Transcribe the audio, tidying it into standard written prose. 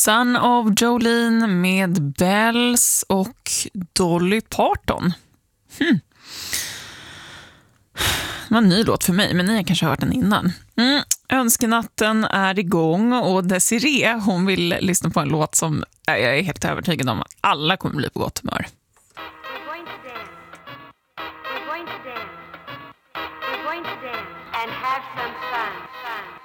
Son of Jolene med Bells och Dolly Parton. Det var en ny låt för mig, men ni har kanske hört den innan. Önskenatten är igång och Desiree, hon vill lyssna på en låt som jag är helt övertygad om att alla kommer bli på gott humör. We're going to dance. We're going to dance. We're going to dance and have some fun.